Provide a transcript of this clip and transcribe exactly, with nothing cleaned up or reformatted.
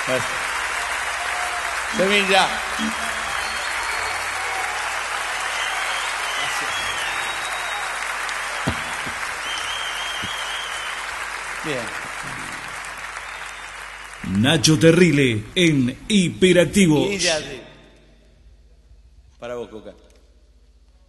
Gracias. Semilla. Bien. Nacho Terrile en Hiperactivos. Y ya, para vos, Coca.